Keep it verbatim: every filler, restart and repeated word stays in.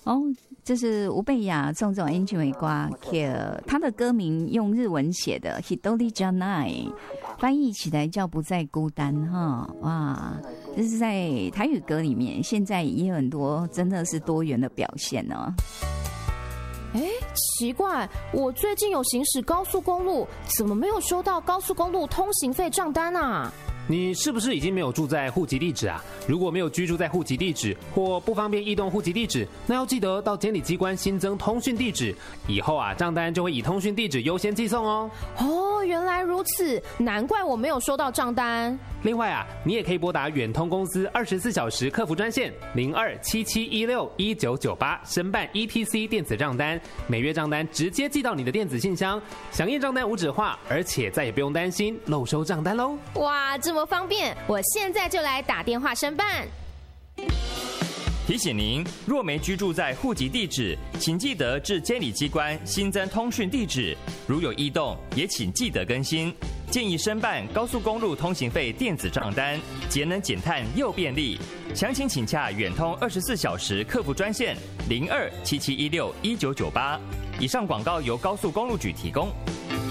哦，这是吴贝雅创作音乐歌曲，他的歌名用日文写的 Hidori Janai， 翻译起来叫不再孤单哈。哇，这是在台语歌里面，现在也有很多真的是多元的表现哦。 哎，奇怪，我最近有行驶高速公路，怎么没有收到高速公路通行费账单啊？ 你是不是已经没有住在户籍地址啊？如果没有居住在户籍地址或不方便异动户籍地址，那要记得到监理机关新增通讯地址，以后啊账单就会以通讯地址优先寄送哦。 哦，原来如此，难怪我没有收到账单。 另外啊，你也可以拨打远通公司二十四小时客服专线零二七七一六一九九八申办 E T C 电子账单，每月账单直接寄到你的电子信箱，响应账单无纸化，而且再也不用担心漏收账单喽。 哇，这么方便，我现在就来打电话申办。 提醒您，若没居住在户籍地址，请记得至监理机关新增通讯地址。如有异动，也请记得更新。建议申办高速公路通行费电子账单，节能减碳又便利。详情请洽远通二十四小时客服专线零二七七一六一九九八。以上广告由高速公路局提供。